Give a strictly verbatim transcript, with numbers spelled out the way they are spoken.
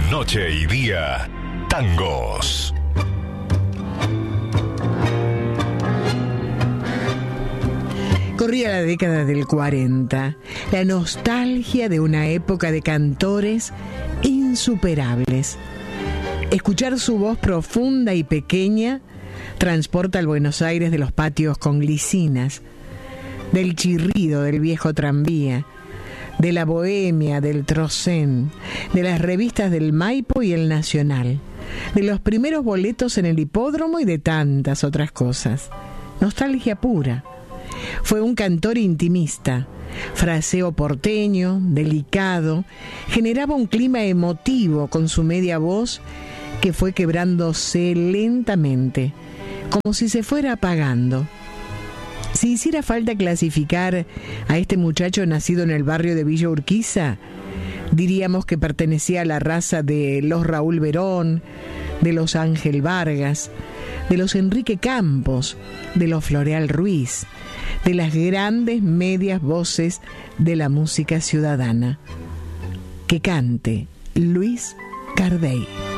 Noche y día, tangos. Corría la década del cuarenta, la nostalgia de una época de cantores insuperables. Escuchar su voz profunda y pequeña transporta al Buenos Aires de los patios con glicinas, del chirrido del viejo tranvía, de la bohemia del Trocén, de las revistas del Maipo y el Nacional, de los primeros boletos en el hipódromo y de tantas otras cosas. Nostalgia pura. Fue un cantor intimista, fraseo porteño, delicado, generaba un clima emotivo con su media voz que fue quebrándose lentamente, como si se fuera apagando. Si hiciera falta clasificar a este muchacho nacido en el barrio de Villa Urquiza, diríamos que pertenecía a la raza de los Raúl Verón, de los Ángel Vargas, de los Enrique Campos, de los Floreal Ruiz, de las grandes medias voces de la música ciudadana. Que cante Luis Cardey.